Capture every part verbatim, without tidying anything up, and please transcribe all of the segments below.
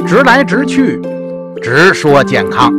直来直去，直说健康。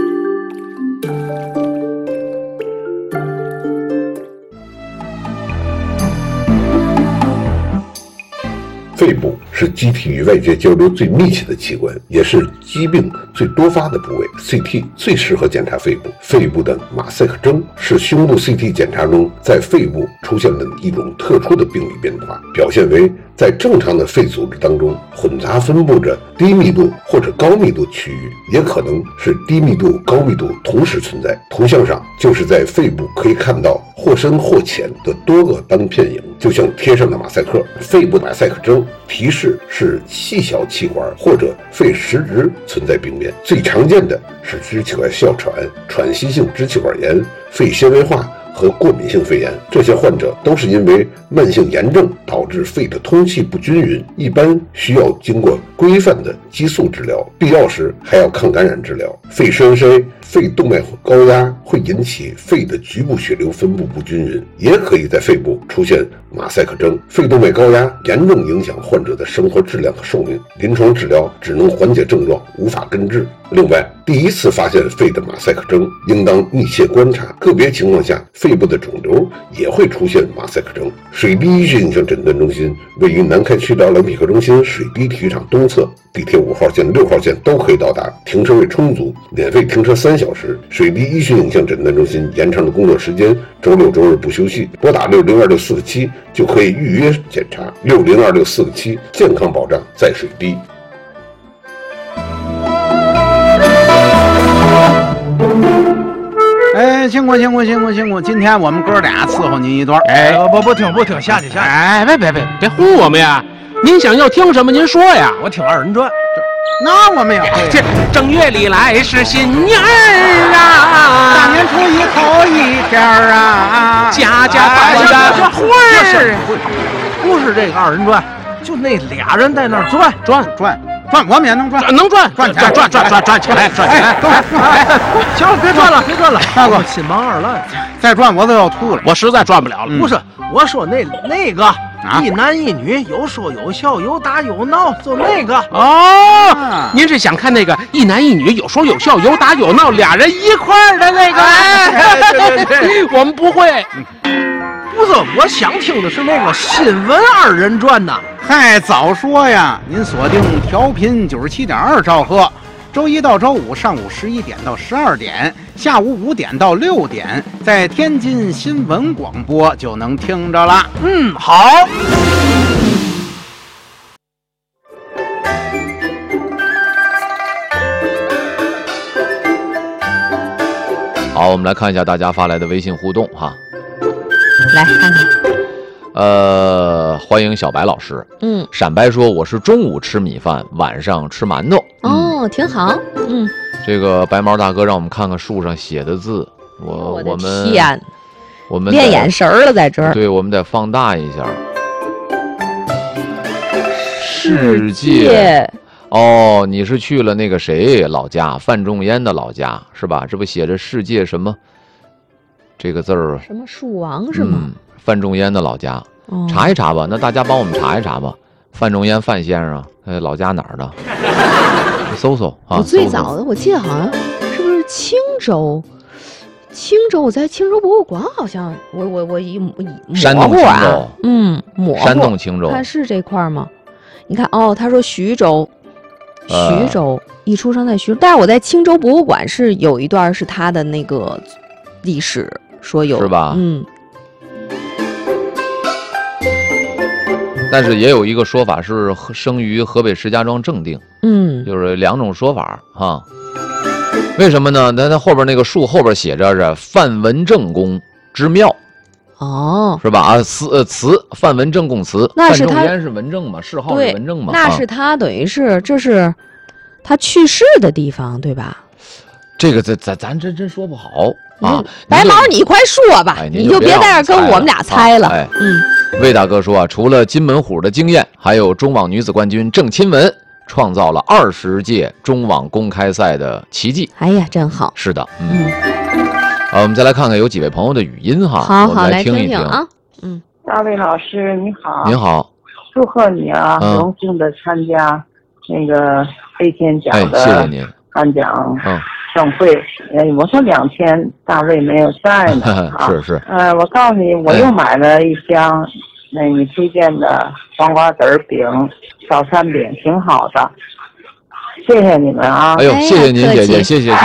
肺部是机体与外界交流最密切的器官，也是疾病最多发的部位。C T 最适合检查肺部。肺部的马赛克征是胸部 C T 检查中在肺部出现的一种特殊的病理变化，表现为在正常的肺组织当中混杂分布着低密度或者高密度区域，也可能是低密度、高密度同时存在。图像上就是在肺部可以看到或深或浅的多个单片影，就像贴上的马赛克。肺部马赛克征提示是细小气管或者肺实质存在病变，最常见的是支气管哮喘、喘息性支气管炎、肺纤维化和过敏性肺炎。这些患者都是因为慢性炎症导致肺的通气不均匀，一般需要经过规范的激素治疗，必要时还要抗感染治疗。肺栓塞、肺动脉高压会引起肺的局部血流分布不均匀，也可以在肺部出现马赛克征。肺动脉高压严重影响患者的生活质量和寿命，临床治疗只能缓解症状，无法根治。另外，第一次发现肺的马赛克征，应当密切观察，个别情况下，肺部的肿瘤也会出现马赛克征。水滴医学影像诊断中心位于南开区导览皮科中心水滴体育场东侧，地铁五号线、六号线都可以到达，停车位充足，免费停车三小时。水滴医学影像诊断中心延长的工作时间，周六周日不休息。拨打六零二六四个七就可以预约检查。六零二六四个七，健康保障在水滴。 哎，辛苦辛苦辛苦辛苦！今天我们哥俩伺候您一段。 哎，不不听不听，下去下去！ 哎，别别别别唬我们呀！您想要听什么？您说呀！我听二人转。 那我们也会。 这正月里来是新年儿啊， 大年初一头一天啊， 家家大家会儿。不是这个二人转，就那俩人在那儿转转转。转我们也能转， 能转， 转起来， 转转转转起来，转起来， 哎， 行了，别转了，别转了，大哥，心忙二烂， 再转我都要吐了， 我实在转不了了。不是，我说那那个一男一女，有说有笑，有打有闹，就那个哦。您是想看那个一男一女，有说有笑，有打有闹，俩人一块儿的那个？哎，对对对，我们不会。不是，我想听的是那个新闻二人转呐。 嗨，早说呀！您锁定调频九十七点二兆赫，周一到周五上午十一点到十二点，下午五点到六点，在天津新闻广播就能听着了。 嗯，好。 好，我们来看一下大家发来的微信互动哈。 来看看， 呃，欢迎小白老师。嗯，闪白说我是中午吃米饭，晚上吃馒头。 哦，嗯、挺好。嗯， 这个白毛大哥让我们看看树上写的字，我我的我们天， 我们练眼神了，在这儿。 对，我们得放大一下。世界。哦，你是去了那个谁老家，范仲淹的老家是吧？这不写着世界什么？这个字儿什么树王是吗？ 嗯，范仲淹的老家， 哦、 查一查吧。那大家帮我们查一查吧。范仲淹范先生，呃，老家哪儿的？搜搜啊。 我最早的我记得好像是不是青州？青州我在青州博物馆好像我我我一一山东青州， 嗯，模糊。 山东青州， 看是这块吗？你看哦，他说徐州，徐州、呃、一出生在徐州，但是我在青州博物馆是有一段是他的那个历史。说有是吧？ 嗯， 但是也有一个说法是生于河北石家庄正定， 嗯， 就是两种说法哈。为什么呢？那他后边那个树后边写着是范文正公之庙， 哦， 是吧？啊，祠呃祠范文正公祠， 那是他范仲淹是文正嘛，谥号是文正嘛， 那是他等于是这是他去世的地方，对吧？ 这个咱咱咱真真说不好。啊， 白毛，你快说吧， 哎、 你就别在这跟我们俩猜了。 哎， 嗯， 魏大哥说啊，除了金门虎的经验，还有中网女子冠军郑钦文创造了二十届中网公开赛的奇迹。 哎呀，真好。 是的，嗯。嗯好，我们再来看看有几位朋友的语音哈， 好好我们来听一听啊。嗯， 大卫老师你好。 您好。 祝贺你啊，嗯、荣幸的参加那个飞天奖哎， 的谢谢您。 颁奖嗯， 盛会，呃，我说两天大卫没有在呢，啊， 是是。 呃，我告诉你，我又买了一箱，那你推荐的黄瓜子儿饼、早餐饼，挺好的，谢谢你们啊！ 哎呦，谢谢您姐姐，谢谢谢谢。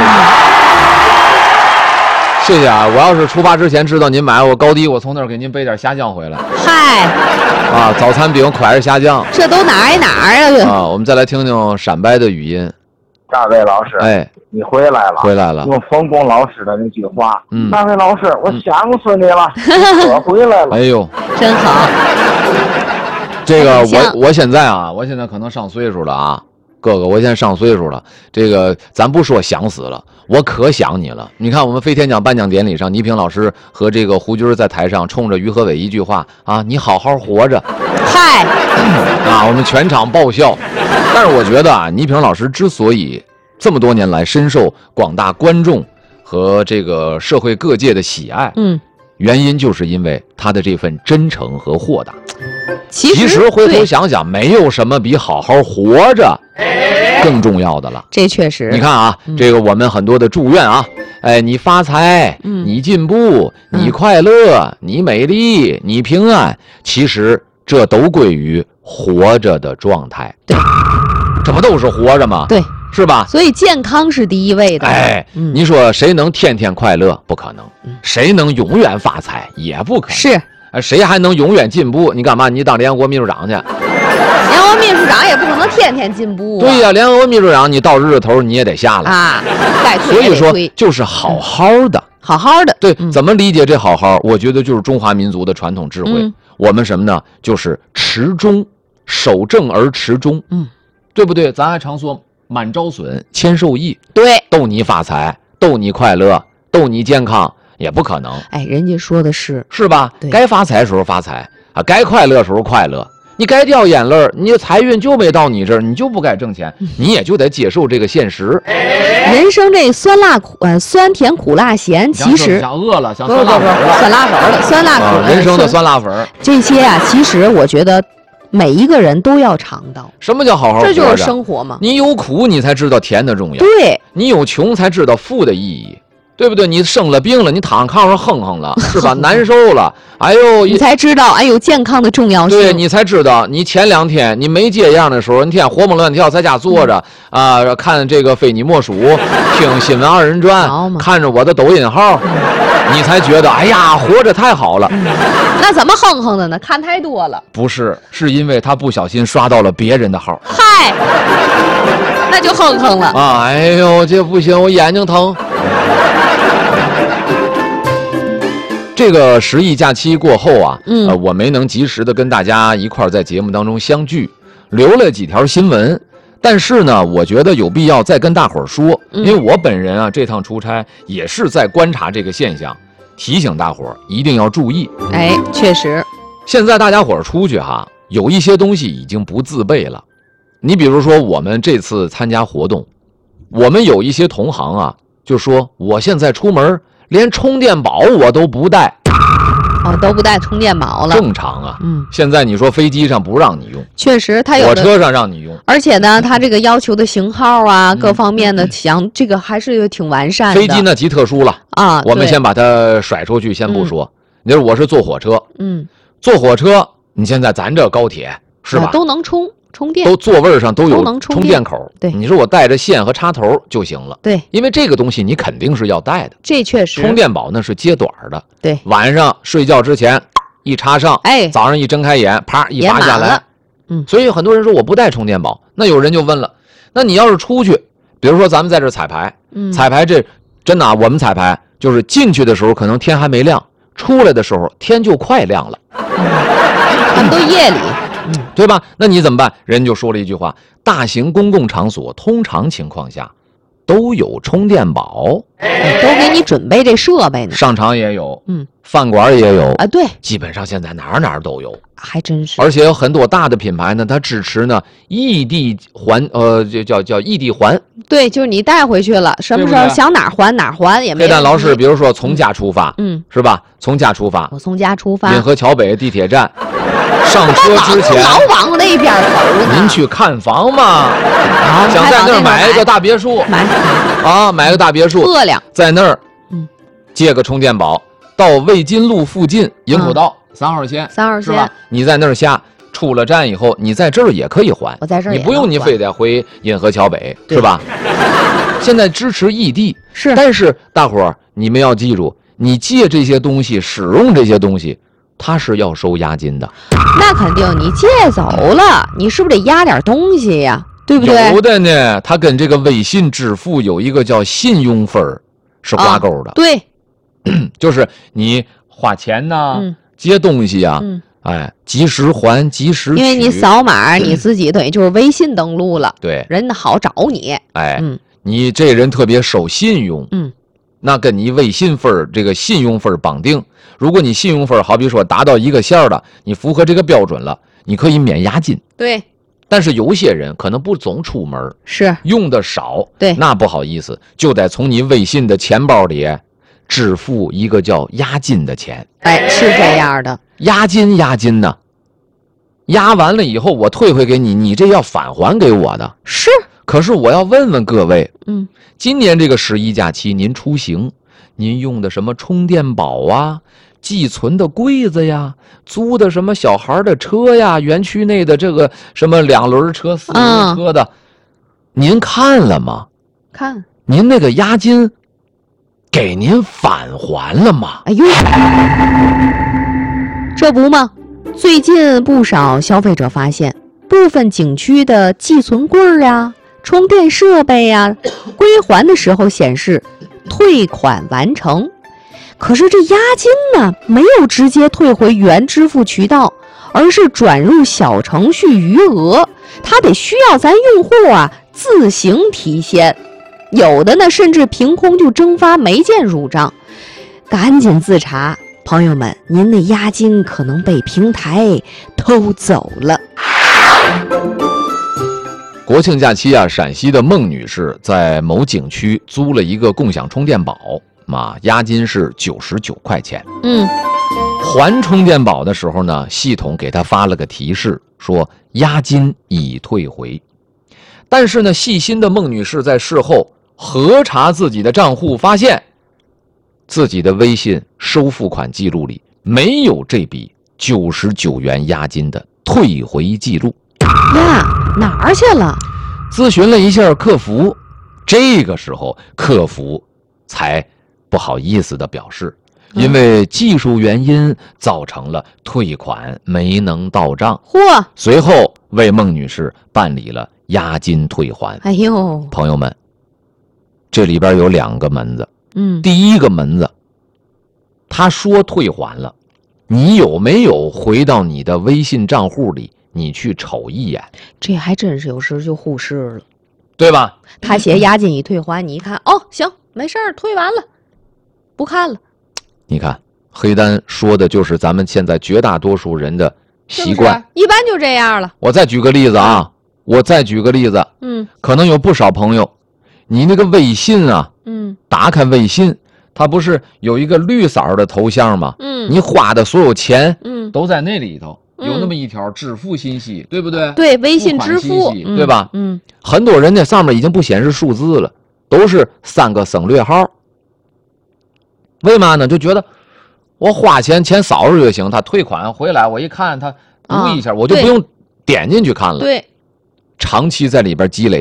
谢谢啊！我要是出发之前知道您买，我高低我从那儿给您背点虾酱回来。 嗨， 啊，早餐饼蒯着虾酱， 这都哪儿哪儿啊？啊，我们再来听听闪掰的语音。 大卫老师， 哎， 你回来了， 回来了。 用冯巩老师的那句话， 嗯， 大卫老师，我想死你了，我回来了。 哎呦， 真好。 这个我我现在啊，我现在可能上岁数了啊。哥哥，我现在上岁数了，这个咱不说想死了，我可想你了。你看我们飞天奖颁奖典礼上，倪萍老师和这个胡军在台上冲着于和伟一句话啊，你好好活着。 嗨， 啊，我们全场爆笑。但是我觉得啊，倪萍老师之所以这么多年来深受广大观众和这个社会各界的喜爱， 嗯， 原因就是因为他的这份真诚和豁达。 其实， 其实回头想想，没有什么比好好活着更重要的了。 这确实， 你看啊，嗯、这个我们很多的祝愿啊，哎，你发财， 嗯、 你进步，你快乐，嗯、你美丽，你平安，其实这都归于活着的状态。 对， 这不都是活着吗？ 对， 是吧？ 所以健康是第一位的。 哎，嗯、你说谁能天天快乐？不可能。嗯、谁能永远发财？也不可能。 是。 谁还能永远进步？你干嘛？你当联合国秘书长去？ 联合国秘书长也不可能天天进步、啊。 对呀、啊，联合国秘书长，你到日子头你也得下来啊。 所以说，就是好好的， 嗯、好好的。 对， 嗯、 怎么理解这好好？我觉得就是中华民族的传统智慧。嗯、我们什么呢？就是持中，守正而持中。 嗯， 对不对？咱还常说满招损，谦受益。 对， 逗你发财，逗你快乐，逗你健康。也不可能， 哎，人家说的是是吧？该发财时候发财啊，该快乐时候快乐。你该掉眼泪，你的财运就没到你这儿，你就不该挣钱，嗯、你也就得接受这个现实。 人生这酸辣苦呃酸甜苦辣咸，其实想饿了，想酸辣粉了， 酸辣粉了，酸辣粉、 啊，人生的酸辣粉。 这些啊，其实我觉得每一个人都要尝到。 什么叫好好活着？ 这就是生活嘛。 你有苦，你才知道甜的重要； 对， 你有穷，才知道富的意义。对不对？你生了病了，你躺炕上哼哼了，是吧？难受了，哎呦， 你才知道，哎呦，健康的重要性。 对，你才知道，你前两天你没这样的时候，你天活蹦乱跳，在家坐着啊、呃，看这个非你莫属，听新闻二人转，看着我的抖音号，你才觉得，哎呀，活着太好了。 嗯、那怎么哼哼的呢？看太多了。 不是，是因为他不小心刷到了别人的号。 嗨，那就哼哼了。 啊，哎呦，这不行，我眼睛疼。这个十一假期过后啊， 嗯， 呃，我没能及时的跟大家一块儿在节目当中相聚，留了几条新闻，但是呢，我觉得有必要再跟大伙儿说，因为我本人啊，这趟出差也是在观察这个现象，提醒大伙儿一定要注意。 哎，确实， 现在大家伙儿出去哈，有一些东西已经不自备了。你比如说，我们这次参加活动，我们有一些同行啊，就说我现在出门连充电宝我都不带。 哦，都不带充电宝了， 正常啊。 嗯， 现在你说飞机上不让你用， 确实它有火车上让你用， 而且呢，它这个要求的型号啊，嗯、各方面的想这个还是挺完善的。 飞机那极特殊了啊， 我们先把它甩出去，先不说。嗯、你说我是坐火车， 嗯， 坐火车，你现在咱这高铁是吧， 啊、都能充。充电都座位上都有充电口， 对， 你说我带着线和插头就行了， 对， 因为这个东西你肯定是要带的， 这确实。 充电宝那是接短的， 对， 晚上睡觉之前一插上， 哎， 早上一睁开眼，啪一拔下来， 嗯， 所以很多人说我不带充电宝，那有人就问了，那你要是出去，比如说咱们在这彩排， 嗯， 彩排这真的、啊，我们彩排就是进去的时候可能天还没亮，出来的时候天就快亮了， 他们都夜里。 对吧？那你怎么办？人就说了一句话：大型公共场所通常情况下都有充电宝。 都给你准备这设备呢。 商场也有， 嗯， 饭馆也有啊，对， 基本上现在哪儿哪儿都有， 还真是。 而且有很多大的品牌呢，它支持呢异地还，呃，就叫叫异地还。 对，就是你带回去了，什么时候想哪儿还哪儿还也没问题。 黑蛋老师，比如说从家出发， 嗯， 是吧？从家出发， 我从家出发， 滨河桥北地铁站。上车之前老往那边走呢。 您去看房嘛？想在那儿买一个大别墅， 买啊，买个大别墅， 漂亮， 在那儿， 嗯， 借个充电宝，到魏津路附近营口道、嗯、三号线， 三号线是吧？你在那儿下，出了站以后，你在这儿也可以还， 我在这儿也你不用你非得回银河桥北，是吧？现在支持异地， 是， 但是大伙儿你们要记住，你借这些东西，使用这些东西。他是要收押金的， 那肯定，你借走了，你是不是得押点东西呀？对不对？ 有的呢，它跟这个微信支付有一个叫信用分是挂钩的。 啊、对， 就是你花钱呐、 嗯、 接东西啊， 嗯、 哎，及时还，及时取。 因为你扫码，你自己等于就是微信登录了， 对， 人好找你。 哎， 嗯， 你这人特别守信用， 嗯。 那跟你微信分这个信用分绑定，如果你信用分好比说达到一个线了，你符合这个标准了，你可以免押金。 对， 但是有些人可能不总出门， 是用的少， 对， 那不好意思，就得从你微信的钱包里支付一个叫押金的钱。 哎，是这样的， 押金押金呢，押完了以后我退回给你，你这要返还给我的。 是。 可是我要问问各位， 嗯， 今年这个十一假期您出行，您用的什么充电宝啊，寄存的柜子呀，租的什么小孩的车呀，园区内的这个什么两轮车、四轮车的，嗯、您看了吗？ 看。 您那个押金给您返还了吗？ 哎呦，这不吗？最近不少消费者发现，部分景区的寄存柜儿啊。充电设备呀、啊，归还的时候显示退款完成，可是这押金呢，没有直接退回原支付渠道，而是转入小程序余额，它得需要咱用户啊自行提现，有的呢甚至凭空就蒸发没见入账，赶紧自查，朋友们，您的押金可能被平台偷走了。 国庆假期啊，陕西的孟女士在某景区租了一个共享充电宝，嘛，押金是九十九块钱。 嗯， 还充电宝的时候呢，系统给她发了个提示，说押金已退回。但是呢，细心的孟女士在事后核查自己的账户，发现自己的微信收付款记录里没有这笔九十九元押金的退回记录。 呀，哪儿去了？ 咨询了一下客服，这个时候客服才不好意思的表示，因为技术原因造成了退款没能到账。 嚯！ 随后为孟女士办理了押金退还。 哎呦， 朋友们，这里边有两个门子。 嗯， 第一个门子，他说退还了，你有没有回到你的微信账户里？你去瞅一眼， 这还真是有时就忽视了， 对吧？ 他写押金已退还，你一看，哦，行，没事儿，退完了，不看了。 你看，黑丹说的就是咱们现在绝大多数人的习惯， 是不是一般就这样了。 我再举个例子啊，我再举个例子， 嗯， 可能有不少朋友，你那个微信啊， 嗯， 打开微信，它不是有一个绿色的头像吗？ 嗯， 你花的所有钱， 嗯， 都在那里头。有那么一条支付信息，对不对？ 对，微信支付， 嗯、对吧？ 嗯， 很多人那上面已经不显示数字了，都是三个省略号。为嘛呢？就觉得我花钱钱扫出去就行，他退款回来，我一看他读一下，啊、我就不用点进去看了。 对， 长期在里边积累。